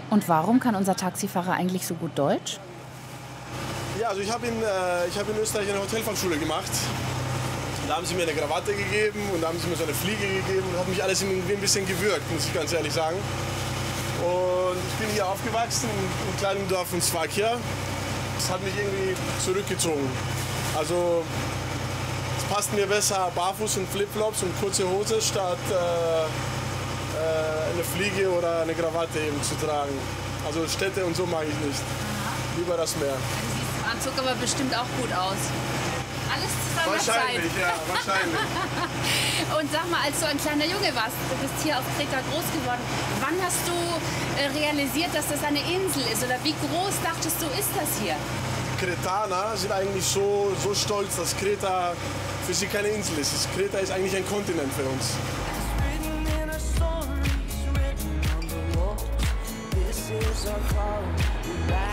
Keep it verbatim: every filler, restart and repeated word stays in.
Und warum kann unser Taxifahrer eigentlich so gut Deutsch? Ja, also ich habe in, äh, ich hab in Österreich eine Hotelfachschule gemacht. Da haben sie mir eine Krawatte gegeben und da haben sie mir so eine Fliege gegeben. Das hat mich alles irgendwie ein bisschen gewürgt, muss ich ganz ehrlich sagen. Und ich bin hier aufgewachsen, in einem kleinen Dorf in Slowakia. Das hat mich irgendwie zurückgezogen. Also es passt mir besser barfuß und Flipflops und kurze Hose statt äh, äh, eine Fliege oder eine Krawatte eben zu tragen. Also Städte und so mag ich nicht. Lieber das Meer. Du siehst im Anzug aber bestimmt auch gut aus. Alles zu seiner Zeit. Wahrscheinlich, ja, wahrscheinlich. Und sag mal, als du ein kleiner Junge warst, du bist hier auf Kreta groß geworden, wann hast du äh, realisiert, dass das eine Insel ist? Oder wie groß dachtest du, ist das hier? Kretaner sind eigentlich so, so stolz, dass Kreta für sie keine Insel ist. Kreta ist eigentlich ein Kontinent für uns. This is our call.